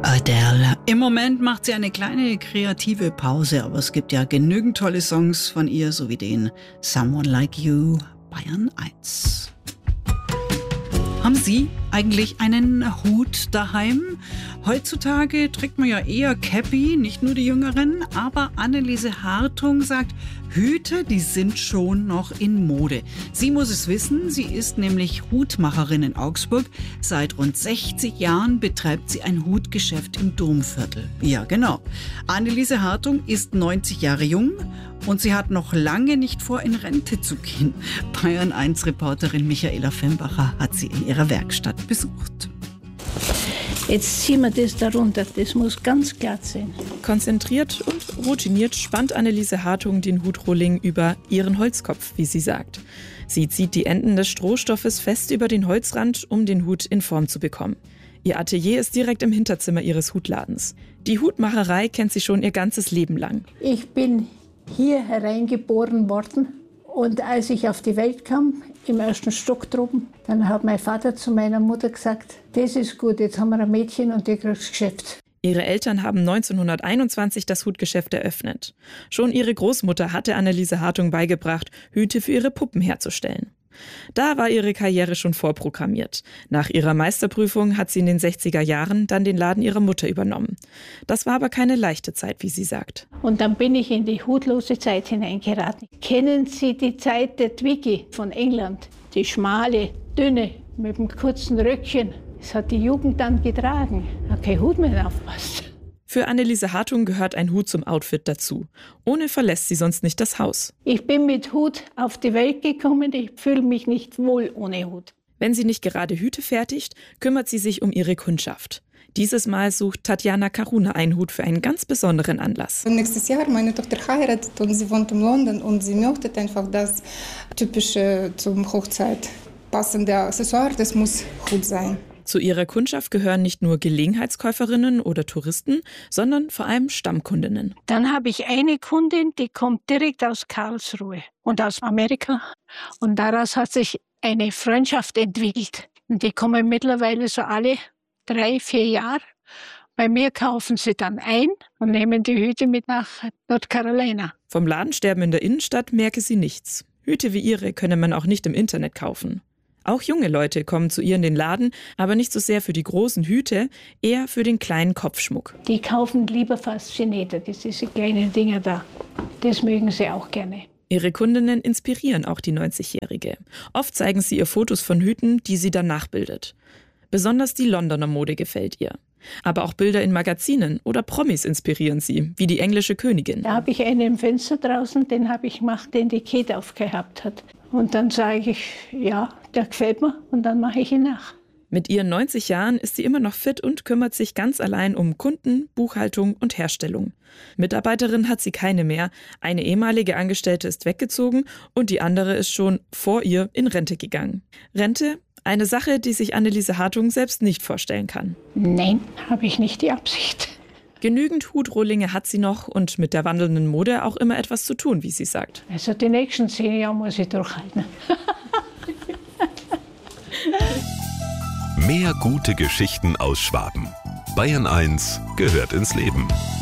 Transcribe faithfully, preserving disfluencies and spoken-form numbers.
Adele. Im Moment macht sie eine kleine kreative Pause, aber es gibt ja genügend tolle Songs von ihr, so wie den Someone Like You, Bayern eins. Haben Sie eigentlich einen Hut daheim? Heutzutage trägt man ja eher Cappy, nicht nur die Jüngeren, aber Anneliese Hartung sagt, Hüte, die sind schon noch in Mode. Sie muss es wissen, sie ist nämlich Hutmacherin in Augsburg. Seit rund sechzig Jahren betreibt sie ein Hutgeschäft im Domviertel. Ja, genau. Anneliese Hartung ist neunzig Jahre jung und sie hat noch lange nicht vor, in Rente zu gehen. Bayern eins Reporterin Michaela Fembacher hat sie in ihrer Werkstatt besucht. Jetzt ziehen wir das darunter, das muss ganz glatt sein. Konzentriert und routiniert spannt Anneliese Hartung den Hutrohling über ihren Holzkopf, wie sie sagt. Sie zieht die Enden des Strohstoffes fest über den Holzrand, um den Hut in Form zu bekommen. Ihr Atelier ist direkt im Hinterzimmer ihres Hutladens. Die Hutmacherei kennt sie schon ihr ganzes Leben lang. Ich bin hier hereingeboren worden. Und als ich auf die Welt kam, im ersten Stock droben, dann hat mein Vater zu meiner Mutter gesagt, das ist gut, jetzt haben wir ein Mädchen und die kriegt das Geschäft. Ihre Eltern haben neunzehnhunderteinundzwanzig das Hutgeschäft eröffnet. Schon ihre Großmutter hatte Anneliese Hartung beigebracht, Hüte für ihre Puppen herzustellen. Da war ihre Karriere schon vorprogrammiert. Nach ihrer Meisterprüfung hat sie in den sechziger Jahren dann den Laden ihrer Mutter übernommen. Das war aber keine leichte Zeit, wie sie sagt. Und dann bin ich in die hutlose Zeit hineingeraten. Kennen Sie die Zeit der Twiggy von England? Die schmale, dünne, mit dem kurzen Röckchen. Das hat die Jugend dann getragen. Hat kein Hut mehr aufpasst. Für Anneliese Hartung gehört ein Hut zum Outfit dazu. Ohne verlässt sie sonst nicht das Haus. Ich bin mit Hut auf die Welt gekommen. Ich fühle mich nicht wohl ohne Hut. Wenn sie nicht gerade Hüte fertigt, kümmert sie sich um ihre Kundschaft. Dieses Mal sucht Tatjana Karuna einen Hut für einen ganz besonderen Anlass. Nächstes Jahr meine Tochter heiratet und sie wohnt in London und sie möchte einfach das typische zum Hochzeit passende Accessoire, das muss Hut sein. Zu ihrer Kundschaft gehören nicht nur Gelegenheitskäuferinnen oder Touristen, sondern vor allem Stammkundinnen. Dann habe ich eine Kundin, die kommt direkt aus Karlsruhe und aus Amerika. Und daraus hat sich eine Freundschaft entwickelt. Und die kommen mittlerweile so alle drei, vier Jahre. Bei mir kaufen sie dann ein und nehmen die Hüte mit nach North Carolina. Vom Ladensterben in der Innenstadt merke sie nichts. Hüte wie ihre könne man auch nicht im Internet kaufen. Auch junge Leute kommen zu ihr in den Laden, aber nicht so sehr für die großen Hüte, eher für den kleinen Kopfschmuck. Die kaufen lieber Faszinäter, das ist die kleinen Dinger da. Das mögen sie auch gerne. Ihre Kundinnen inspirieren auch die neunzigjährige. Oft zeigen sie ihr Fotos von Hüten, die sie dann nachbildet. Besonders die Londoner Mode gefällt ihr. Aber auch Bilder in Magazinen oder Promis inspirieren sie, wie die englische Königin. Da habe ich einen im Fenster draußen, den habe ich gemacht, den die Kate aufgehabt hat. Und dann sage ich, ja, der gefällt mir und dann mache ich ihn nach. Mit ihren neunzig Jahren ist sie immer noch fit und kümmert sich ganz allein um Kunden, Buchhaltung und Herstellung. Mitarbeiterin hat sie keine mehr. Eine ehemalige Angestellte ist weggezogen und die andere ist schon vor ihr in Rente gegangen. Rente? Eine Sache, die sich Anneliese Hartung selbst nicht vorstellen kann. Nein, habe ich nicht die Absicht. Genügend Hutrohlinge hat sie noch und mit der wandelnden Mode auch immer etwas zu tun, wie sie sagt. Also die nächsten zehn Jahre muss ich durchhalten. Mehr gute Geschichten aus Schwaben. Bayern eins gehört ins Leben.